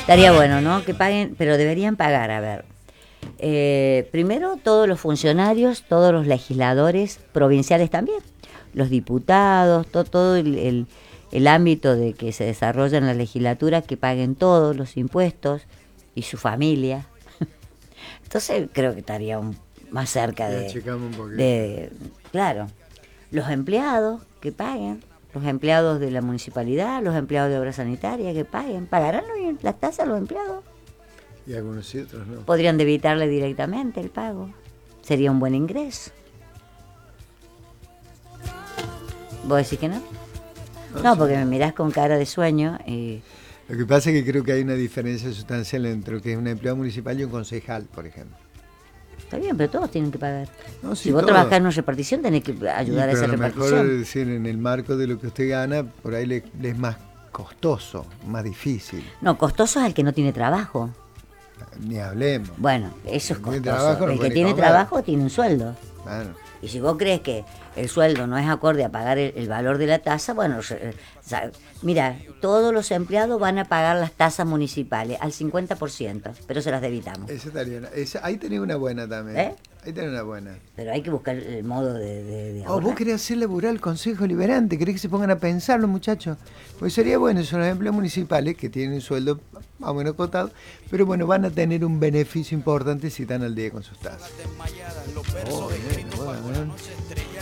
Estaría bueno, ¿no? Que paguen, pero deberían pagar, a ver. Primero, todos los funcionarios, todos los legisladores provinciales también, los diputados, todo el ámbito de que se desarrolla en la legislatura, que paguen todos los impuestos y su familia. Entonces creo que estaría más cerca claro, los empleados que paguen, los empleados de la municipalidad, los empleados de obra sanitaria que paguen, pagarán las tasas los empleados. Y algunos y otros no. Podrían debitarle directamente el pago. Sería un buen ingreso. ¿Vos decís que no? No, porque me mirás con cara de sueño y... Lo que pasa es que creo que hay una diferencia sustancial entre lo que es un empleado municipal y un concejal, por ejemplo. Está bien, pero todos tienen que pagar. No, sí, si vos todos trabajás en una repartición, tenés que ayudar a esa repartición. A lo mejor, decir, en el marco de lo que usted gana, por ahí le es más costoso, más difícil. No, costoso es el que no tiene trabajo. Ni hablemos. Bueno, eso es costoso. Trabajo, el que tiene trabajo tiene un sueldo. Bueno. Y si vos crees que el sueldo no es acorde a pagar el valor de la tasa, bueno, mira, todos los empleados van a pagar las tasas municipales al 50%, pero se las debitamos. Ahí tenés una buena también. Ahí tenés una buena. Pero hay que buscar el modo de ahorrar. Vos querés hacer laburar el Consejo Liberante, querés que se pongan a pensar los muchachos. Pues sería bueno, son los empleos municipales que tienen un sueldo más o menos cotado, pero bueno, van a tener un beneficio importante si están al día con sus tasas. Bueno.